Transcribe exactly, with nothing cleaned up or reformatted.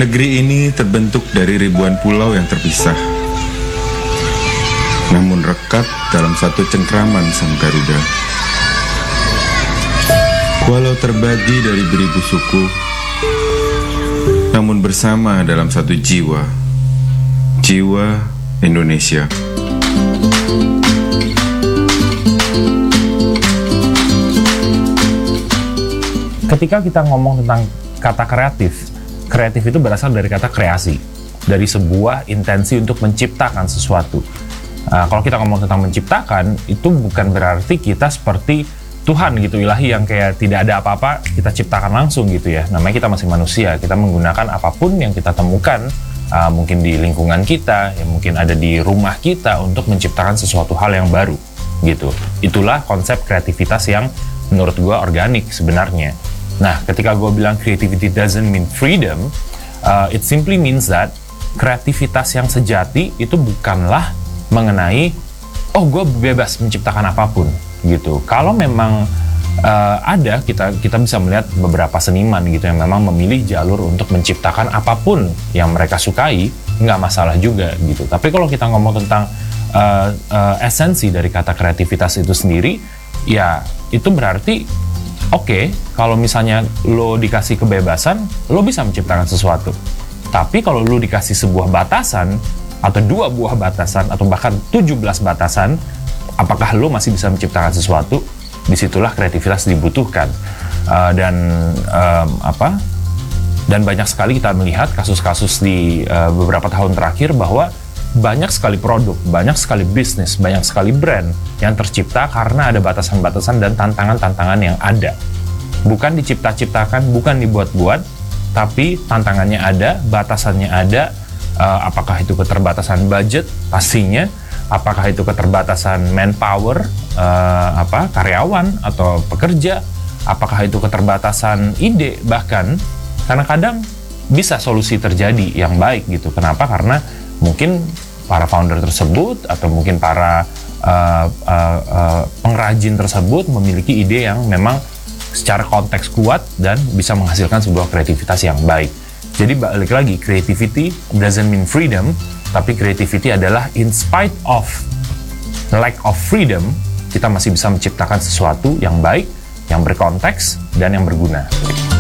Negeri ini terbentuk dari ribuan pulau yang terpisah, namun rekat dalam satu cengkraman Sang Garuda. Walau terbagi dari beribu suku, namun bersama dalam satu jiwa, jiwa Indonesia. Ketika kita ngomong tentang kata kreatif, kreatif itu berasal dari kata kreasi, dari sebuah intensi untuk menciptakan sesuatu. Uh, kalau kita ngomong tentang menciptakan, itu bukan berarti kita seperti Tuhan gitu, ilahi, yang kayak tidak ada apa-apa kita ciptakan langsung gitu ya. Namanya kita masih manusia, kita menggunakan apapun yang kita temukan, uh, mungkin di lingkungan kita, yang mungkin ada di rumah kita, untuk menciptakan sesuatu hal yang baru gitu. Itulah konsep kreativitas yang menurut gue organik sebenarnya. Nah, ketika gue bilang creativity doesn't mean freedom, uh, it simply means that kreativitas yang sejati itu bukanlah mengenai, oh gue bebas menciptakan apapun gitu. Kalau memang uh, ada, kita kita bisa melihat beberapa seniman gitu yang memang memilih jalur untuk menciptakan apapun yang mereka sukai, nggak masalah juga gitu. Tapi kalau kita ngomong tentang uh, uh, esensi dari kata kreativitas itu sendiri, ya itu berarti oke, okay, kalau misalnya lo dikasih kebebasan, lo bisa menciptakan sesuatu. Tapi kalau lo dikasih sebuah batasan, atau dua buah batasan, atau bahkan tujuh belas batasan, apakah lo masih bisa menciptakan sesuatu? Disitulah kreativitas dibutuhkan. Uh, dan um, apa? Dan banyak sekali kita melihat kasus-kasus di uh, beberapa tahun terakhir bahwa banyak sekali produk, banyak sekali bisnis, banyak sekali brand yang tercipta karena ada batasan-batasan dan tantangan-tantangan yang ada. Bukan dicipta-ciptakan, bukan dibuat-buat, tapi tantangannya ada, batasannya ada. Uh, apakah itu keterbatasan budget? Pastinya. Apakah itu keterbatasan manpower, uh, apa karyawan atau pekerja? Apakah itu keterbatasan ide bahkan? Karena kadang bisa solusi terjadi yang baik gitu. Kenapa? Karena mungkin para founder tersebut atau mungkin para uh, uh, uh, pengrajin tersebut memiliki ide yang memang secara konteks kuat dan bisa menghasilkan sebuah kreativitas yang baik. Jadi balik lagi, creativity doesn't mean freedom, tapi creativity adalah in spite of lack of freedom, kita masih bisa menciptakan sesuatu yang baik, yang berkonteks, dan yang berguna.